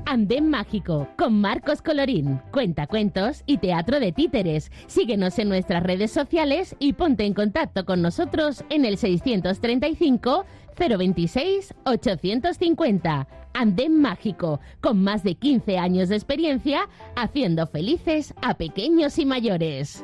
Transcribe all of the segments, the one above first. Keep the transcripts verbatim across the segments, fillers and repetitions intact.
Andén Mágico, con Marcos Colorín, cuentacuentos y teatro de títeres. Síguenos en nuestras redes sociales y ponte en contacto con nosotros en el seiscientos treinta y cinco, cero veintiséis, ochocientos cincuenta. Andén Mágico, con más de quince años de experiencia, haciendo felices a pequeños y mayores.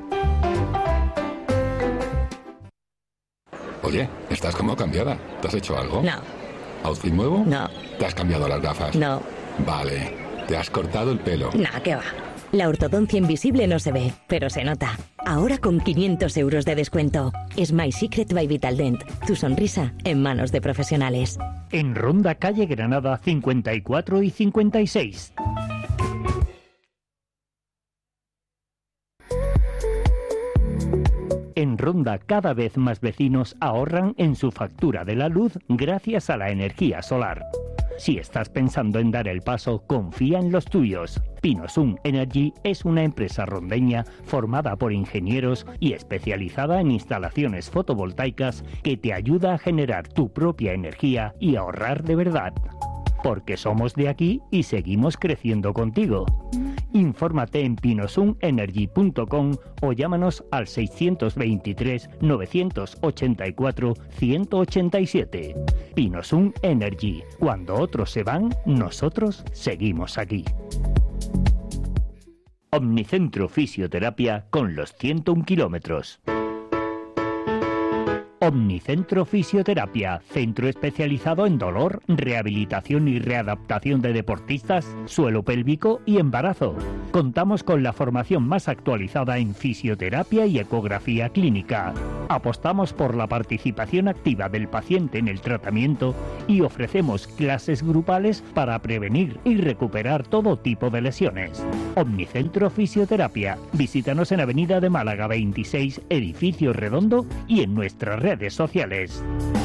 Oye, estás como cambiada. ¿Te has hecho algo? No. ¿Outfit nuevo? No. ¿Te has cambiado las gafas? No. Vale. ¿Te has cortado el pelo? Nah, ¿qué va? La ortodoncia invisible no se ve, pero se nota. Ahora con quinientos euros de descuento. Smile Secret by Vitaldent. Tu sonrisa en manos de profesionales. En Ronda, calle Granada, cincuenta y cuatro y cincuenta y seis. En Ronda, cada vez más vecinos ahorran en su factura de la luz gracias a la energía solar. Si estás pensando en dar el paso, confía en los tuyos. Pinosun Energy es una empresa rondeña formada por ingenieros y especializada en instalaciones fotovoltaicas que te ayuda a generar tu propia energía y ahorrar de verdad. Porque somos de aquí y seguimos creciendo contigo. Infórmate en pinosun energy punto com o llámanos al seiscientos veintitrés, novecientos ochenta y cuatro, ciento ochenta y siete. Pinosun Energy. Cuando otros se van, nosotros seguimos aquí. Omnicentro Fisioterapia con los ciento un kilómetros. Omnicentro Fisioterapia, centro especializado en dolor, rehabilitación y readaptación de deportistas, suelo pélvico y embarazo. Contamos con la formación más actualizada en fisioterapia y ecografía clínica. Apostamos por la participación activa del paciente en el tratamiento y ofrecemos clases grupales para prevenir y recuperar todo tipo de lesiones. Omnicentro Fisioterapia. Visítanos en Avenida de Málaga veintiséis, Edificio Redondo, y en nuestras redes sociales.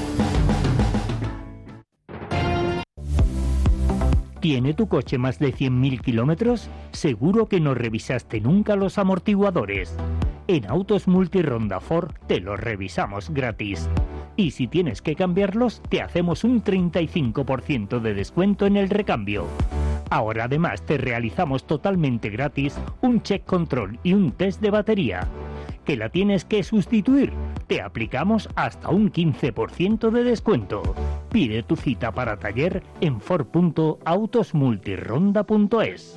¿Tiene tu coche más de cien mil kilómetros? Seguro que no revisaste nunca los amortiguadores. En Autos Multironda Ford te los revisamos gratis. Y si tienes que cambiarlos, te hacemos un treinta y cinco por ciento de descuento en el recambio. Ahora además te realizamos totalmente gratis un check control y un test de batería. ¿Que la tienes que sustituir? Te aplicamos hasta un quince por ciento de descuento. Pide tu cita para taller en ford punto autos multironda punto es.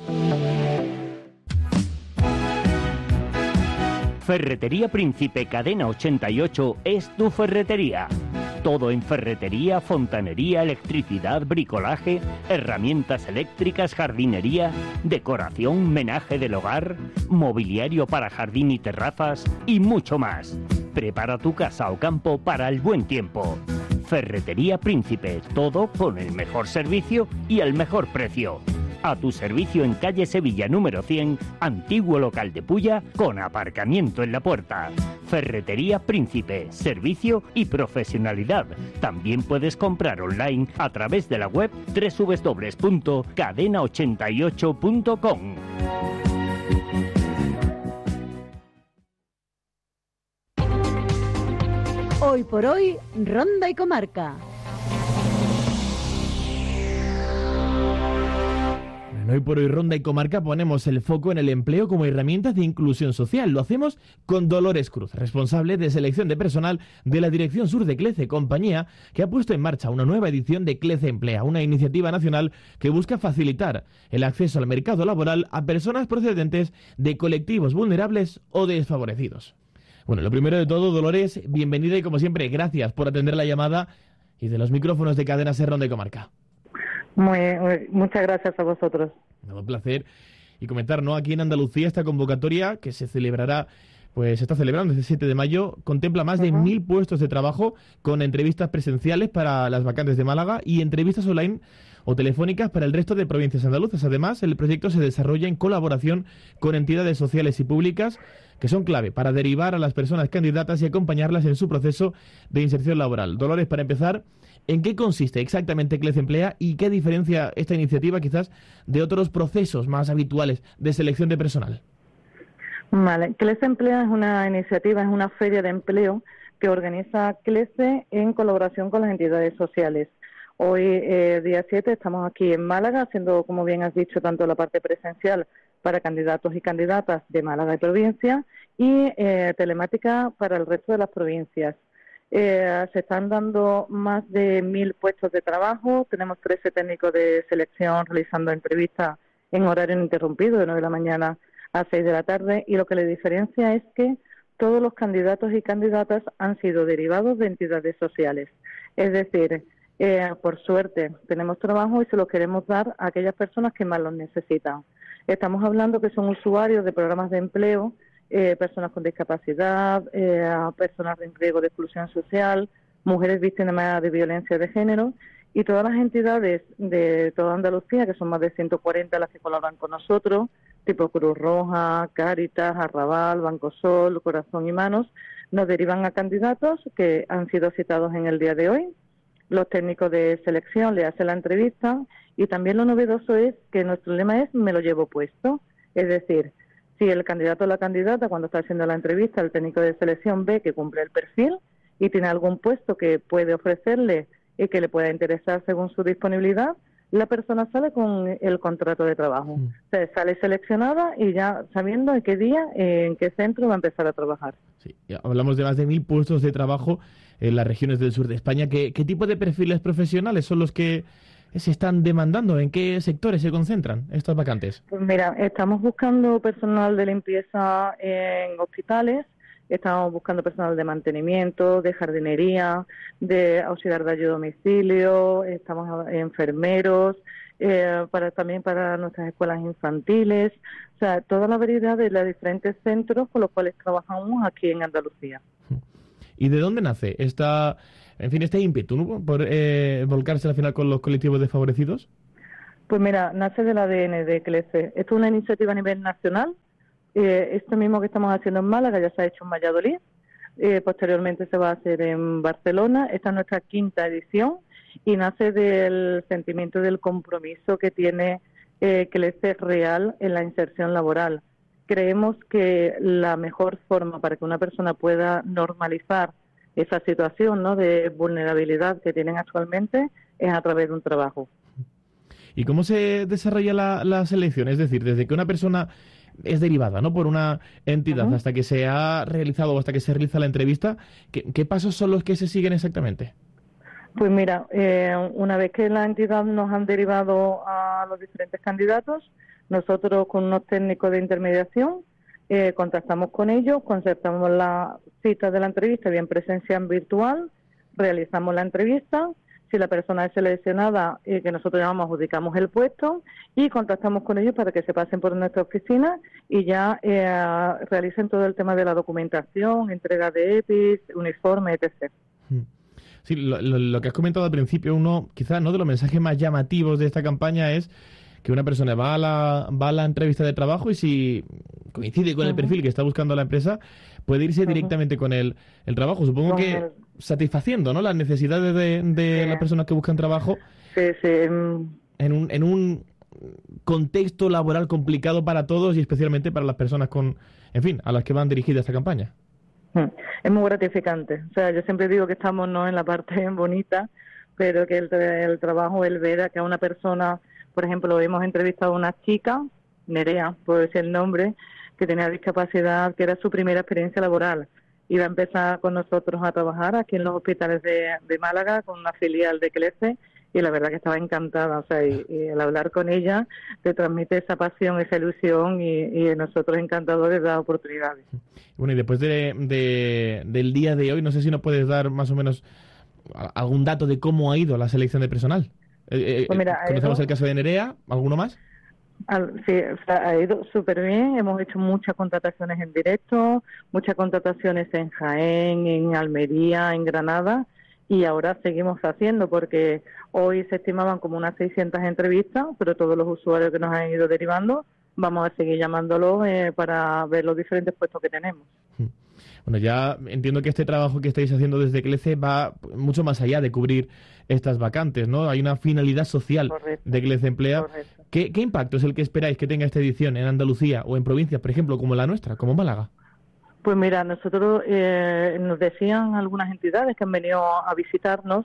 Ferretería Príncipe Cadena ochenta y ocho es tu ferretería. Todo en ferretería, fontanería, electricidad, bricolaje, herramientas eléctricas, jardinería, decoración, menaje del hogar, mobiliario para jardín y terrazas y mucho más. Prepara tu casa o campo para el buen tiempo. Ferretería Príncipe, todo con el mejor servicio y el mejor precio. A tu servicio en calle Sevilla número cien, antiguo local de Pulla, con aparcamiento en la puerta. Ferretería Príncipe, servicio y profesionalidad. También puedes comprar online a través de la web doble u doble u doble u punto cadena ochenta y ocho punto com. Hoy por hoy, Ronda y Comarca. Hoy por hoy, Ronda y Comarca, ponemos el foco en el empleo como herramientas de inclusión social. Lo hacemos con Dolores Cruz, responsable de selección de personal de la Dirección Sur de CLECE, compañía que ha puesto en marcha una nueva edición de CLECE Emplea, una iniciativa nacional que busca facilitar el acceso al mercado laboral a personas procedentes de colectivos vulnerables o desfavorecidos. Bueno, lo primero de todo, Dolores, bienvenida y como siempre, gracias por atender la llamada y de los micrófonos de Cadena Ser, Ronda y Comarca. Muy, muy, muchas gracias a vosotros. Un placer. Y comentar, ¿no? Aquí en Andalucía esta convocatoria que se celebrará, pues se está celebrando el siete de mayo, contempla más uh-huh. de mil puestos de trabajo con entrevistas presenciales para las vacantes de Málaga y entrevistas online o telefónicas para el resto de provincias andaluzas. Además, el proyecto se desarrolla en colaboración con entidades sociales y públicas que son clave para derivar a las personas candidatas y acompañarlas en su proceso de inserción laboral. Dolores, para empezar, ¿en qué consiste exactamente CLECE Emplea y qué diferencia esta iniciativa quizás de otros procesos más habituales de selección de personal? Vale, CLECE Emplea es una iniciativa, es una feria de empleo que organiza CLECE en colaboración con las entidades sociales. Hoy, eh, día siete, estamos aquí en Málaga, haciendo, como bien has dicho, tanto la parte presencial para candidatos y candidatas de Málaga y provincia y eh, telemática para el resto de las provincias. Eh, se están dando más de mil puestos de trabajo, tenemos trece técnicos de selección realizando entrevistas en horario ininterrumpido de nueve de la mañana a seis de la tarde, y lo que le diferencia es que todos los candidatos y candidatas han sido derivados de entidades sociales. Es decir, eh, por suerte tenemos trabajo y se lo queremos dar a aquellas personas que más los necesitan. Estamos hablando que son usuarios de programas de empleo, eh, personas con discapacidad, eh, personas en riesgo de exclusión social, mujeres víctimas de violencia de género, y todas las entidades de toda Andalucía, que son más de ciento cuarenta las que colaboran con nosotros, tipo Cruz Roja, Cáritas, Arrabal, Banco Sol, Corazón y Manos, nos derivan a candidatos que han sido citados en el día de hoy. Los técnicos de selección le hacen la entrevista, y también lo novedoso es que nuestro lema es "me lo llevo puesto". Es decir, si el candidato o la candidata, cuando está haciendo la entrevista, el técnico de selección ve que cumple el perfil y tiene algún puesto que puede ofrecerle y que le pueda interesar según su disponibilidad, la persona sale con el contrato de trabajo. Mm. O sea, sale seleccionada y ya sabiendo en qué día, en qué centro va a empezar a trabajar. Sí, hablamos de más de mil puestos de trabajo en las regiones del sur de España. ¿Qué, qué tipo de perfiles profesionales son los que se están demandando? ¿En qué sectores se concentran estas vacantes? Pues mira, estamos buscando personal de limpieza en hospitales, estamos buscando personal de mantenimiento, de jardinería, de auxiliar de ayuda a domicilio, estamos enfermeros, eh, para también para nuestras escuelas infantiles, o sea, toda la variedad de los diferentes centros con los cuales trabajamos aquí en Andalucía. ¿Y de dónde nace esta, en fin, este ímpetu, ¿no?, por eh, volcarse al final con los colectivos desfavorecidos? Pues mira, nace del A D N de CLECE. Esto es una iniciativa a nivel nacional. Eh, esto mismo que estamos haciendo en Málaga ya se ha hecho en Valladolid. Eh, posteriormente se va a hacer en Barcelona. Esta es nuestra quinta edición y nace del sentimiento y del compromiso que tiene eh, CLECE real en la inserción laboral. Creemos que la mejor forma para que una persona pueda normalizar esa situación, ¿no?, de vulnerabilidad que tienen actualmente es a través de un trabajo. ¿Y cómo se desarrolla la, la selección? Es decir, desde que una persona es derivada, ¿no?, por una entidad, uh-huh, hasta que se ha realizado o hasta que se realiza la entrevista, ¿qué, qué pasos son los que se siguen exactamente? Pues mira, eh, una vez que la entidad nos han derivado a los diferentes candidatos, nosotros con unos técnicos de intermediación eh, contactamos con ellos, concertamos la cita de la entrevista, bien presencial, virtual, realizamos la entrevista. Si la persona es seleccionada, eh, que nosotros llamamos, adjudicamos el puesto y contactamos con ellos para que se pasen por nuestra oficina y ya eh, realicen todo el tema de la documentación, entrega de E P I S, uniforme, etcétera. Sí, lo, lo, lo que has comentado al principio, uno quizás no de los mensajes más llamativos de esta campaña es que una persona va a la, va a la entrevista de trabajo y si coincide con uh-huh. el perfil que está buscando la empresa, puede irse uh-huh. directamente con el, el trabajo. Supongo con que el... satisfaciendo, ¿no?, las necesidades de, de sí. las personas que buscan trabajo sí, sí. En, un, en un contexto laboral complicado para todos y especialmente para las personas con, en fin, a las que van dirigida esta campaña. Es muy gratificante. O sea, yo siempre digo que estamos no en la parte bonita, pero que el, el trabajo, el ver a que a una persona, por ejemplo, hemos entrevistado a una chica, Nerea, por decir el nombre, que tenía discapacidad, que era su primera experiencia laboral. Iba a empezar con nosotros a trabajar aquí en los hospitales de, de Málaga, con una filial de CLECE, y la verdad que estaba encantada. O sea, y, y al hablar con ella te transmite esa pasión, esa ilusión, y, y nosotros encantadores de dar oportunidades. Bueno, y después de, de, del día de hoy, no sé si nos puedes dar más o menos algún dato de cómo ha ido la selección de personal. Eh, pues mira, conocemos ido... el caso de Nerea, ¿alguno más? Al, sí, o sea, ha ido súper bien. Hemos hecho muchas contrataciones en directo, muchas contrataciones en Jaén, en Almería, en Granada, y ahora seguimos haciendo porque hoy se estimaban como unas seiscientas entrevistas, pero todos los usuarios que nos han ido derivando, vamos a seguir llamándolos eh, para ver los diferentes puestos que tenemos. Bueno, ya entiendo que este trabajo que estáis haciendo desde CLECE va mucho más allá de cubrir estas vacantes, ¿no? Hay una finalidad social correcto, de CLECE Emplea. ¿Qué, ¿Qué impacto es el que esperáis que tenga esta edición en Andalucía o en provincias, por ejemplo, como la nuestra, como Málaga? Pues mira, nosotros eh, nos decían algunas entidades que han venido a visitarnos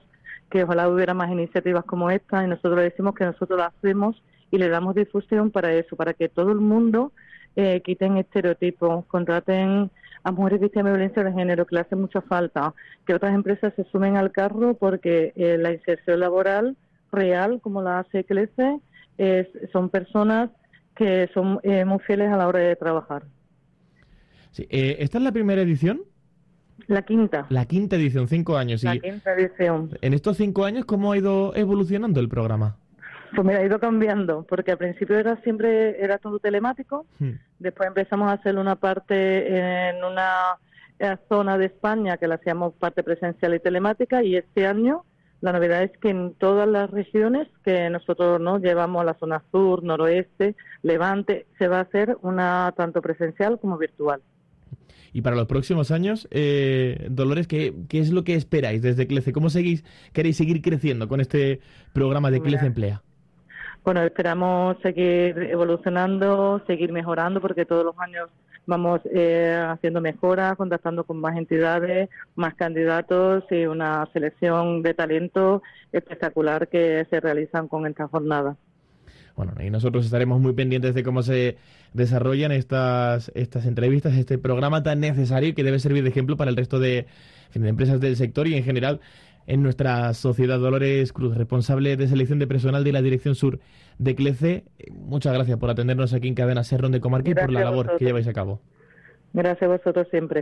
que ojalá hubiera más iniciativas como esta, y nosotros decimos que nosotros las hacemos y le damos difusión para eso, para que todo el mundo eh, quiten estereotipos, contraten a mujeres víctimas de violencia de género, que le hace mucha falta, que otras empresas se sumen al carro, porque eh, la inserción laboral real, como la hace CLECE, es, son personas que son eh, muy fieles a la hora de trabajar. Sí, eh, ¿esta es la primera edición? La quinta. La quinta edición, cinco años. La y quinta edición. En estos cinco años, ¿cómo ha ido evolucionando el programa? Pues mira, ha ido cambiando, porque al principio era siempre era todo telemático, hmm. después empezamos a hacer una parte en una zona de España que la hacíamos parte presencial y telemática, y este año la novedad es que en todas las regiones que nosotros no llevamos, la zona sur, noroeste, levante, se va a hacer una tanto presencial como virtual. Y para los próximos años, eh, Dolores, ¿qué, ¿qué es lo que esperáis desde CLECE? ¿Cómo seguís, queréis seguir creciendo con este programa de CLECE Emplea? Bueno, esperamos seguir evolucionando, seguir mejorando, porque todos los años vamos eh, haciendo mejoras, contactando con más entidades, más candidatos y una selección de talento espectacular que se realizan con esta jornada. Bueno, y nosotros estaremos muy pendientes de cómo se desarrollan estas estas entrevistas, este programa tan necesario y que debe servir de ejemplo para el resto de, de empresas del sector y en general en nuestra sociedad. Dolores Cruz, responsable de selección de personal de la Dirección Sur de CLECE, muchas gracias por atendernos aquí en Cadena Ser Ronda y Comarca y por la labor que lleváis a cabo. Gracias a vosotros siempre.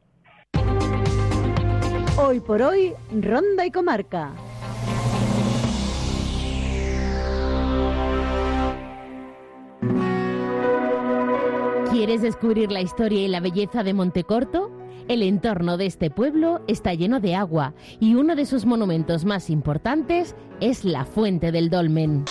Hoy por hoy, Ronda y Comarca. ¿Quieres descubrir la historia y la belleza de Montecorto? El entorno de este pueblo está lleno de agua y uno de sus monumentos más importantes es la Fuente del Dolmen.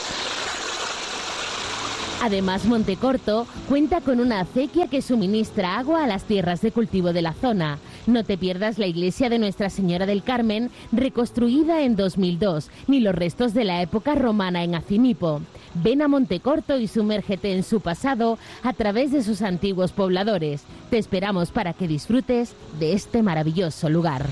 Además, Montecorto cuenta con una acequia que suministra agua a las tierras de cultivo de la zona. No te pierdas la iglesia de Nuestra Señora del Carmen, reconstruida en dos mil dos, ni los restos de la época romana en Acimipo. Ven a Montecorto y sumérgete en su pasado a través de sus antiguos pobladores. Te esperamos para que disfrutes de este maravilloso lugar.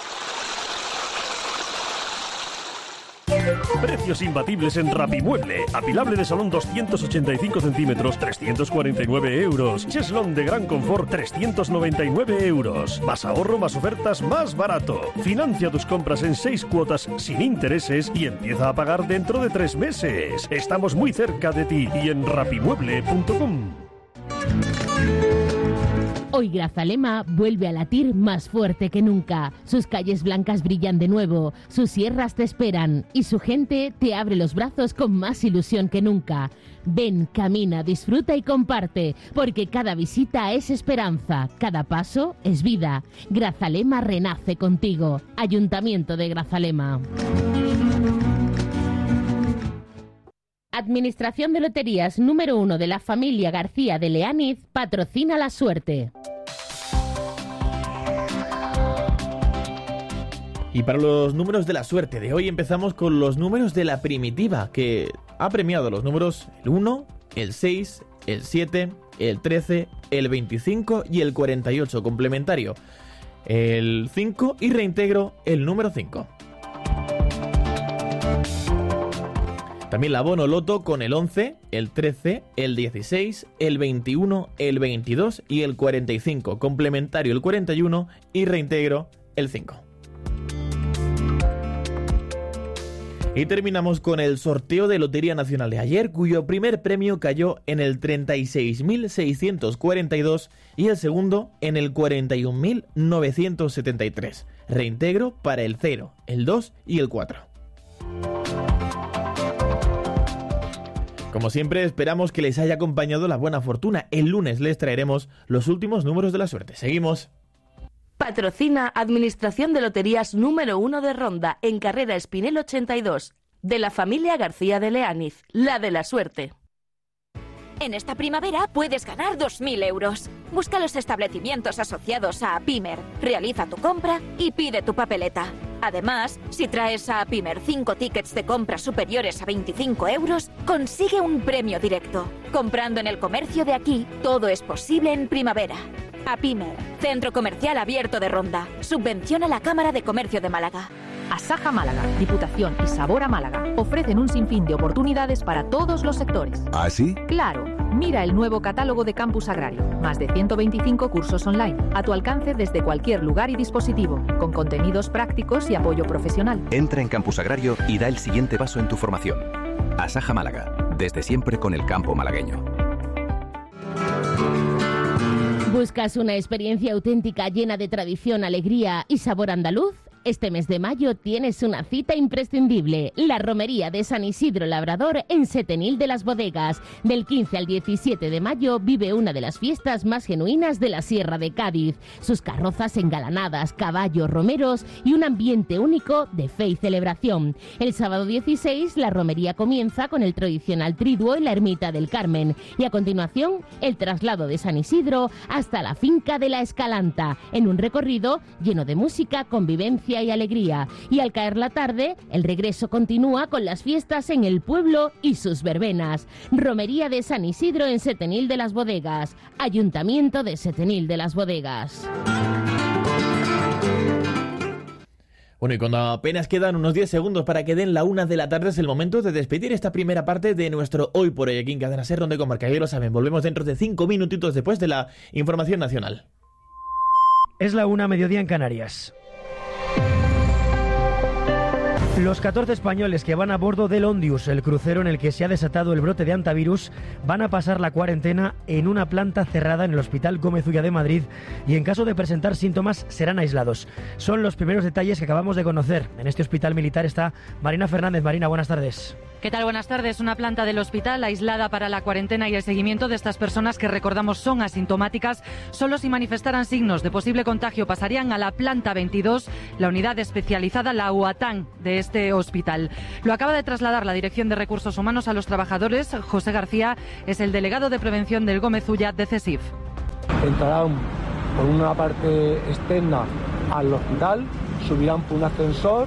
Precios imbatibles en Rapimueble. Apilable de salón doscientos ochenta y cinco centímetros, trescientos cuarenta y nueve euros. Cheslón de gran confort, trescientos noventa y nueve euros. Más ahorro, más ofertas, más barato. Financia tus compras en seis cuotas sin intereses y empieza a pagar dentro de tres meses. Estamos muy cerca de ti y en rapimueble punto com. Hoy Grazalema vuelve a latir más fuerte que nunca. Sus calles blancas brillan de nuevo, sus sierras te esperan y su gente te abre los brazos con más ilusión que nunca. Ven, camina, disfruta y comparte, porque cada visita es esperanza, cada paso es vida. Grazalema renace contigo. Ayuntamiento de Grazalema. Administración de Loterías número uno de la familia García de Leániz patrocina la suerte. Y para los números de la suerte de hoy empezamos con los números de la primitiva, que ha premiado los números el uno, el seis, el siete, el trece, el veinticinco y el cuarenta y ocho, complementario el cinco y reintegro el número cinco. También la Bono Loto con el once, el trece, el dieciséis, el veintiuno, el veintidós y el cuarenta y cinco, complementario el cuarenta y uno y reintegro el cinco. Y terminamos con el sorteo de Lotería Nacional de ayer, cuyo primer premio cayó en el treinta y seis mil seiscientos cuarenta y dos y el segundo en el cuarenta y un mil novecientos setenta y tres. Reintegro para el cero, el dos y el cuatro. Como siempre, esperamos que les haya acompañado la buena fortuna. El lunes les traeremos los últimos números de la suerte. Seguimos. Patrocina Administración de Loterías número uno de Ronda, en Carrera Espinel ochenta y dos. De la familia García de Leániz, la de la suerte. En esta primavera puedes ganar dos mil euros. Busca los establecimientos asociados a Apimer, realiza tu compra y pide tu papeleta. Además, si traes a Apimer cinco tickets de compra superiores a veinticinco euros, consigue un premio directo. Comprando en el comercio de aquí, todo es posible en primavera. Apimer, Centro Comercial Abierto de Ronda. Subvenciona la Cámara de Comercio de Málaga. Asaja Málaga, Diputación y Sabor a Málaga ofrecen un sinfín de oportunidades para todos los sectores. ¿Ah, sí? Claro. Mira el nuevo catálogo de Campus Agrario. Más de ciento veinticinco cursos online, a tu alcance desde cualquier lugar y dispositivo, con contenidos prácticos y apoyo profesional. Entra en Campus Agrario y da el siguiente paso en tu formación. Asaja Málaga, desde siempre con el campo malagueño. ¿Buscas una experiencia auténtica llena de tradición, alegría y sabor andaluz? Este mes de mayo tienes una cita imprescindible, la Romería de San Isidro Labrador en Setenil de las Bodegas. Del quince al diecisiete de mayo vive una de las fiestas más genuinas de la Sierra de Cádiz. Sus carrozas engalanadas, caballos, romeros y un ambiente único de fe y celebración. El sábado dieciséis la romería comienza con el tradicional triduo en la Ermita del Carmen y a continuación el traslado de San Isidro hasta la finca de la Escalanta, en un recorrido lleno de música, convivencia y alegría. Y al caer la tarde, el regreso continúa con las fiestas en el pueblo y sus verbenas. Romería de San Isidro en Setenil de las Bodegas. Ayuntamiento de Setenil de las Bodegas. Bueno, y cuando apenas quedan unos diez segundos para que den la una de la tarde, es el momento de despedir esta primera parte de nuestro Hoy por Hoy aquí en Cadena Ser, donde Comarca, ya lo saben, volvemos dentro de cinco minutitos después de la información nacional. Es la una, mediodía en Canarias. Los catorce españoles que van a bordo del Ondius, el crucero en el que se ha desatado el brote de hantavirus, van a pasar la cuarentena en una planta cerrada en el Hospital Gómez Ulla de Madrid y en caso de presentar síntomas serán aislados. Son los primeros detalles que acabamos de conocer. En este hospital militar está Marina Fernández. Marina, buenas tardes. ¿Qué tal? Buenas tardes. Una planta del hospital aislada para la cuarentena y el seguimiento de estas personas que, recordamos, son asintomáticas. Solo si manifestaran signos de posible contagio pasarían a la planta veintidós, la unidad especializada, la U A T A N, de este hospital. Lo acaba de trasladar la Dirección de Recursos Humanos a los trabajadores. José García es el delegado de prevención del Gómez Ulla de CESIF. Entrarán por una parte externa al hospital, subirán por un ascensor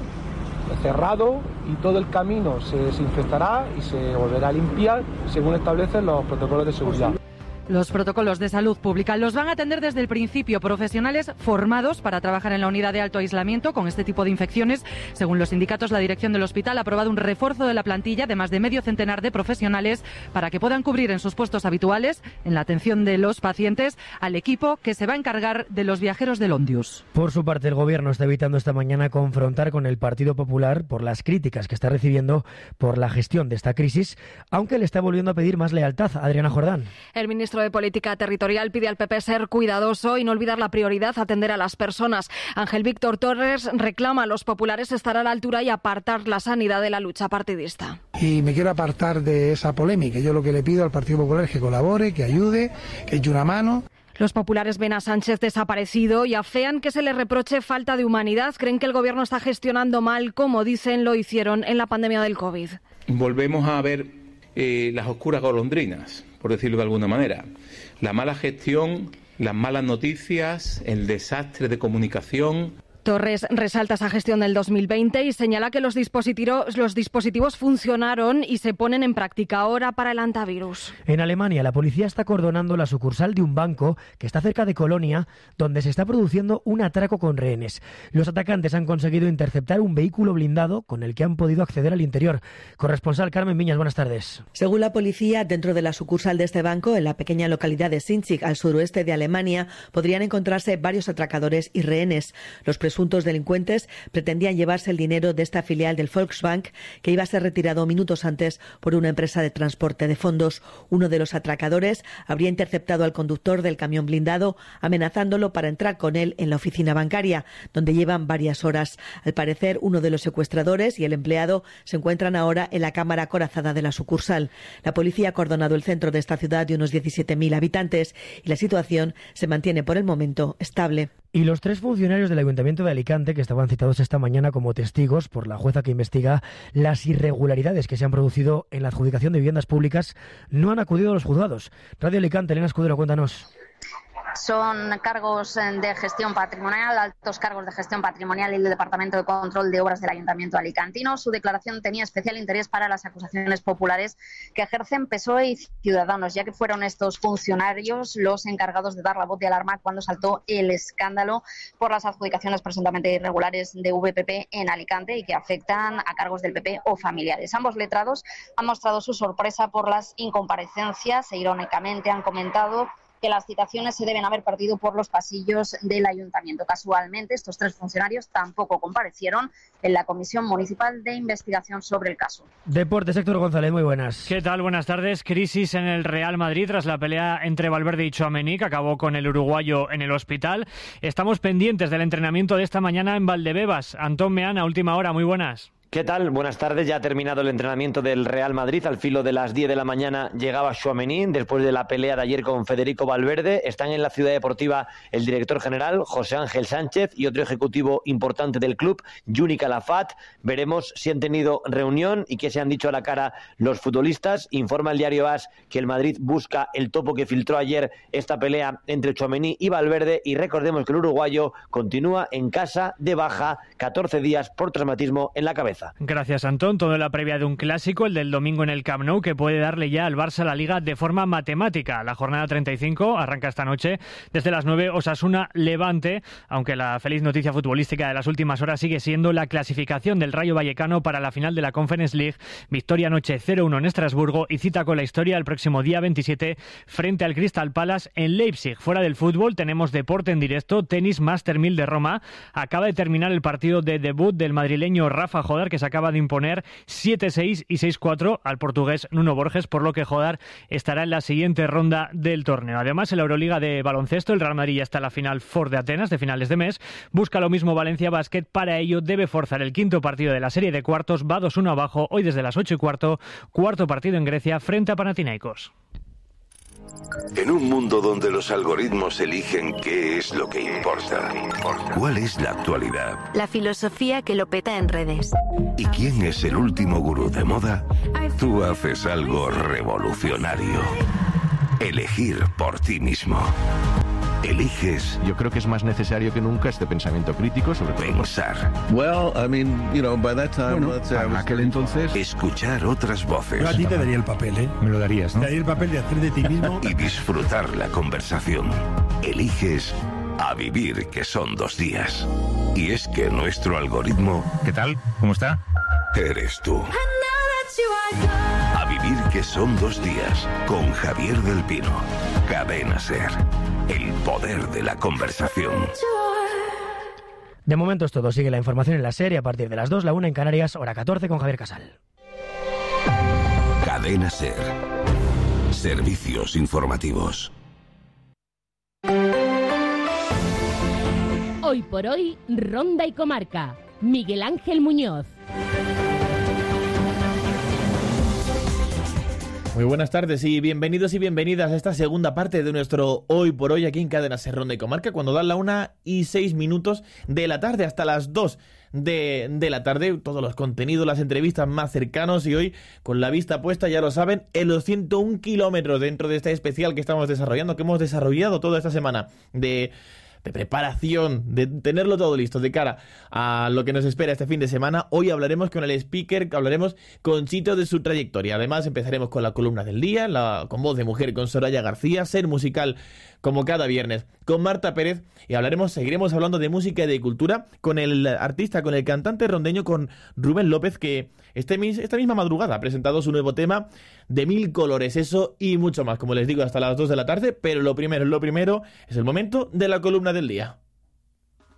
cerrado y todo el camino se desinfectará y se volverá a limpiar según establecen los protocolos de seguridad. Los protocolos de salud pública los van a atender desde el principio profesionales formados para trabajar en la unidad de alto aislamiento con este tipo de infecciones. Según los sindicatos, la dirección del hospital ha aprobado un refuerzo de la plantilla de más de medio centenar de profesionales para que puedan cubrir en sus puestos habituales, en la atención de los pacientes, al equipo que se va a encargar de los viajeros del Ondius. Por su parte, el Gobierno está evitando esta mañana confrontar con el Partido Popular por las críticas que está recibiendo por la gestión de esta crisis, aunque le está volviendo a pedir más lealtad. Adriana Jordán. El ministro de Política Territorial pide al P P ser cuidadoso y no olvidar la prioridad, atender a las personas. Ángel Víctor Torres reclama a los populares estar a la altura y apartar la sanidad de la lucha partidista. Y me quiero apartar de esa polémica. Yo lo que le pido al Partido Popular es que colabore, que ayude, que eche una mano. Los populares ven a Sánchez desaparecido y afean que se le reproche falta de humanidad. Creen que el Gobierno está gestionando mal, como dicen lo hicieron en la pandemia del COVID. Volvemos a ver eh, las oscuras golondrinas, por decirlo de alguna manera. La mala gestión, las malas noticias, el desastre de comunicación. Torres resalta esa gestión del dos mil veinte y señala que los dispositivos, los dispositivos funcionaron y se ponen en práctica ahora para el hantavirus. En Alemania, la policía está acordonando la sucursal de un banco que está cerca de Colonia, donde se está produciendo un atraco con rehenes. Los atacantes han conseguido interceptar un vehículo blindado con el que han podido acceder al interior. Corresponsal Carmen Viñas, buenas tardes. Según la policía, dentro de la sucursal de este banco, en la pequeña localidad de Sinzig, al suroeste de Alemania, podrían encontrarse varios atracadores y rehenes. Los presuntos delincuentes pretendían llevarse el dinero de esta filial del Volksbank, que iba a ser retirado minutos antes por una empresa de transporte de fondos. Uno de los atracadores habría interceptado al conductor del camión blindado, amenazándolo para entrar con él en la oficina bancaria, donde llevan varias horas. Al parecer, uno de los secuestradores y el empleado se encuentran ahora en la cámara acorazada de la sucursal. La policía ha acordonado el centro de esta ciudad de unos diecisiete mil habitantes y la situación se mantiene por el momento estable. Y los tres funcionarios del Ayuntamiento de Alicante, que estaban citados esta mañana como testigos por la jueza que investiga las irregularidades que se han producido en la adjudicación de viviendas públicas, no han acudido a los juzgados. Radio Alicante, Elena Escudero, cuéntanos. Son cargos de gestión patrimonial, altos cargos de gestión patrimonial y el Departamento de Control de Obras del Ayuntamiento alicantino. Su declaración tenía especial interés para las acusaciones populares que ejercen P S O E y Ciudadanos, ya que fueron estos funcionarios los encargados de dar la voz de alarma cuando saltó el escándalo por las adjudicaciones presuntamente irregulares de V P P en Alicante y que afectan a cargos del P P o familiares. Ambos letrados han mostrado su sorpresa por las incomparecencias e irónicamente han comentado que las citaciones se deben haber perdido por los pasillos del ayuntamiento. Casualmente, estos tres funcionarios tampoco comparecieron en la Comisión Municipal de Investigación sobre el caso. Deportes, Héctor González, muy buenas. ¿Qué tal? Buenas tardes. Crisis en el Real Madrid tras la pelea entre Valverde y Tchouaméni, que acabó con el uruguayo en el hospital. Estamos pendientes del entrenamiento de esta mañana en Valdebebas. Antón Meana, última hora, muy buenas. ¿Qué tal? Buenas tardes. Ya ha terminado el entrenamiento del Real Madrid. Al filo de las diez de la mañana llegaba Tchouaméni después de la pelea de ayer con Federico Valverde. Están en la Ciudad Deportiva el director general, José Ángel Sánchez, y otro ejecutivo importante del club, Juni Calafat. Veremos si han tenido reunión y qué se han dicho a la cara los futbolistas. Informa el diario AS que el Madrid busca el topo que filtró ayer esta pelea entre Tchouaméni y Valverde. Y recordemos que el uruguayo continúa en casa de baja, catorce días por traumatismo en la cabeza. Gracias, Antón. Todo en la previa de un clásico, el del domingo en el Camp Nou, que puede darle ya al Barça la Liga de forma matemática. La jornada treinta y cinco arranca esta noche desde las nueve, Osasuna-Levante, aunque la feliz noticia futbolística de las últimas horas sigue siendo la clasificación del Rayo Vallecano para la final de la Conference League. Victoria anoche cero uno en Estrasburgo y cita con la historia el próximo día veintisiete frente al Crystal Palace en Leipzig. Fuera del fútbol tenemos deporte en directo, tenis Master mil de Roma. Acaba de terminar el partido de debut del madrileño Rafa Jodar, que se acaba de imponer siete seis y seis cuatro al portugués Nuno Borges, por lo que Jodar estará en la siguiente ronda del torneo. Además, en la Euroliga de baloncesto, el Real Madrid ya está en la final Ford de Atenas de finales de mes. Busca lo mismo Valencia Basket. Para ello debe forzar el quinto partido de la serie de cuartos. Va dos uno abajo hoy desde las ocho y cuarto. Cuarto partido en Grecia frente a Panathinaikos. En un mundo donde los algoritmos eligen qué es lo que importa, ¿cuál es la actualidad? La filosofía que lo peta en redes. ¿Y quién es el último gurú de moda? Tú haces algo revolucionario. Elegir por ti mismo. Eliges. Yo creo que es más necesario que nunca este pensamiento crítico sobre todo. Pensar. Well, I mean, you know, by that time, bueno, let's say I was... aquel entonces. Escuchar otras voces. Yo a ti te daría el papel, ¿eh? Me lo darías, ¿no? Te daría el papel de hacer de ti mismo. Y disfrutar la conversación. Eliges a vivir, que son dos días. Y es que nuestro algoritmo... ¿Qué tal? ¿Cómo está? Eres tú. A vivir, que son dos días, con Javier del Pino. Cadena SER. El poder de la conversación. De momento es todo. Sigue la información en la serie a partir de las dos, la una en Canarias, hora catorce con Javier Casal. Cadena SER. Servicios informativos. Hoy por hoy, Ronda y Comarca. Miguel Ángel Muñoz. Muy buenas tardes y bienvenidos y bienvenidas a esta segunda parte de nuestro Hoy por Hoy aquí en Cadena SER Ronda y Comarca, cuando dan la una y seis minutos de la tarde hasta las dos de, de la tarde. Todos los contenidos, las entrevistas más cercanos y hoy con la vista puesta, ya lo saben, en los ciento un kilómetros dentro de este especial que estamos desarrollando, que hemos desarrollado toda esta semana de... de preparación, de tenerlo todo listo de cara a lo que nos espera este fin de semana. Hoy hablaremos con el speaker, hablaremos con Chito de su trayectoria. Además empezaremos con la columna del día, la, con voz de mujer con Soraya García, Ser Musical como cada viernes con Marta Pérez, y hablaremos, seguiremos hablando de música y de cultura con el artista, con el cantante rondeño, con Rubén López, que este, esta misma madrugada ha presentado su nuevo tema de Mil Colores. Eso y mucho más, como les digo, hasta las dos de la tarde, pero lo primero, lo primero es el momento de la columna del día.